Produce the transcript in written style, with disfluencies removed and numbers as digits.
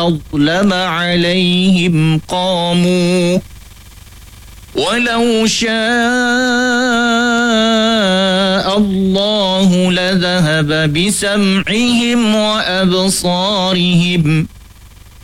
أظلم عليهم قاموا ولو شاء الله لذهب بسمعهم وأبصارهم